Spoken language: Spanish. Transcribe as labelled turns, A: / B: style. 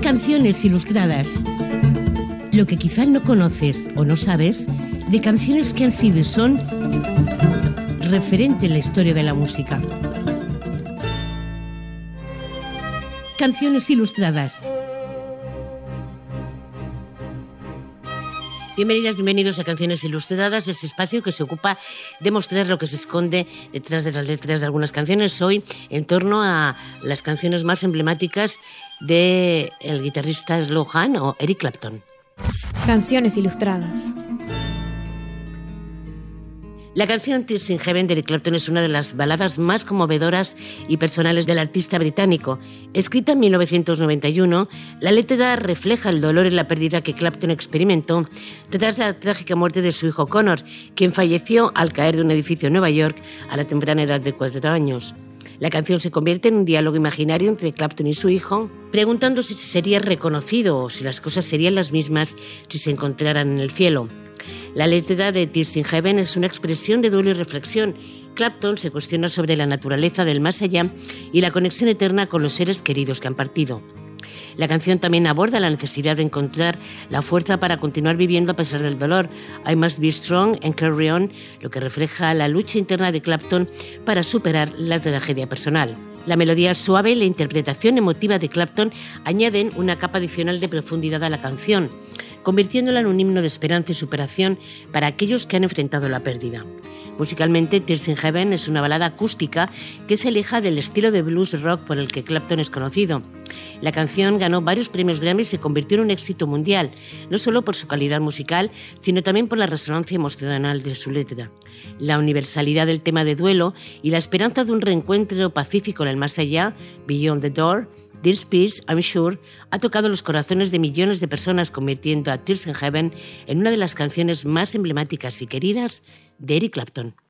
A: Canciones ilustradas. Lo que quizá no conoces o no sabes de canciones que han sido y son referente en la historia de la música. Canciones ilustradas. Bienvenidas, bienvenidos a Canciones Ilustradas, este espacio que se ocupa de mostrar lo que se esconde detrás de las letras de algunas canciones. Hoy en torno a las canciones más emblemáticas del guitarrista Slow Hand o Eric Clapton.
B: Canciones Ilustradas.
A: La canción Tears in Heaven de Eric Clapton es una de las baladas más conmovedoras y personales del artista británico. Escrita en 1991, la letra refleja el dolor y la pérdida que Clapton experimentó tras la trágica muerte de su hijo Connor, quien falleció al caer de un edificio en Nueva York a la temprana edad de 4 años. La canción se convierte en un diálogo imaginario entre Clapton y su hijo, preguntándose si sería reconocido o si las cosas serían las mismas si se encontraran en el cielo. La letra de Tears in Heaven es una expresión de duelo y reflexión. Clapton se cuestiona sobre la naturaleza del más allá y la conexión eterna con los seres queridos que han partido. La canción también aborda la necesidad de encontrar la fuerza para continuar viviendo a pesar del dolor. I must be strong and carry on, lo que refleja la lucha interna de Clapton para superar la tragedia personal. La melodía suave y la interpretación emotiva de Clapton añaden una capa adicional de profundidad a la canción, convirtiéndola en un himno de esperanza y superación para aquellos que han enfrentado la pérdida. Musicalmente, Tears in Heaven es una balada acústica que se aleja del estilo de blues rock por el que Clapton es conocido. La canción ganó varios premios Grammy y se convirtió en un éxito mundial, no solo por su calidad musical, sino también por la resonancia emocional de su letra. La universalidad del tema de duelo y la esperanza de un reencuentro pacífico en el más allá, Beyond the Door, This Peace, I'm Sure, ha tocado los corazones de millones de personas, convirtiendo a Tears in Heaven en una de las canciones más emblemáticas y queridas de Eric Clapton.